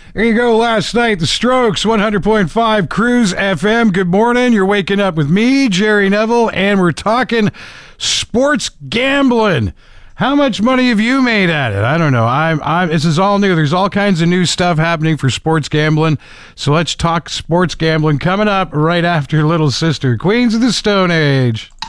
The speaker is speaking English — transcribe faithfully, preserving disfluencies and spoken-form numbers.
There you go. Last night, the Strokes, one hundred point five Cruise F M. Good morning. You're waking up with me, Jerry Neville, and we're talking sports gambling. How much money have you made at it? I don't know. I'm, I'm, this is all new. There's all kinds of new stuff happening for sports gambling. So let's talk sports gambling coming up right after Little Sister, Queens of the Stone Age.